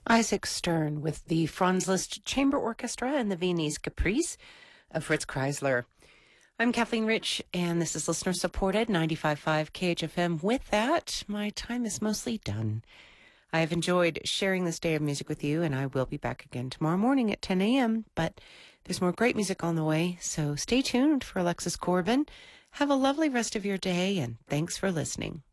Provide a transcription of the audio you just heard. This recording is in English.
Isaac Stern with the Franz Liszt Chamber Orchestra and the Viennese Caprice of Fritz Kreisler. I'm Kathleen Rich, and this is listener-supported 95.5 KHFM. With that, my time is mostly done. I have enjoyed sharing this day of music with you, and I will be back again tomorrow morning at 10 a.m., but there's more great music on the way, so stay tuned for Alexis Corbin. Have a lovely rest of your day, and thanks for listening.